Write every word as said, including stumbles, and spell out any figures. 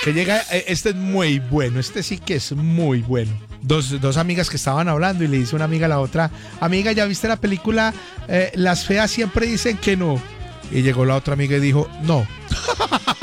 Que llega, este es muy bueno, este sí que es muy bueno. Dos, dos amigas que estaban hablando y le dice una amiga a la otra: amiga, ¿ya viste la película eh, Las feas siempre dicen que no? Y llegó la otra amiga y dijo: no,